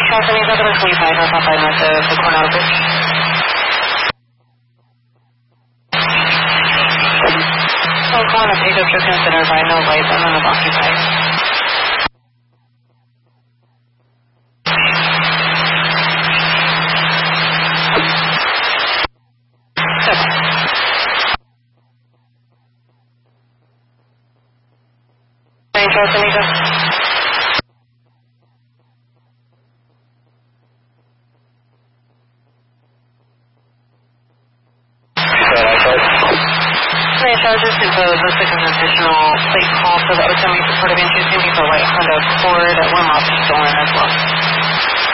Charles, any other 25 North Alpine at the Coronado Bridge? So calling a pickup to consider by no lights and then it's occupied. St. Charles, Anita. St. Charles, just impose a an additional plate call for the OSME support of interest in for White Honda Accord at one lot stolen as well.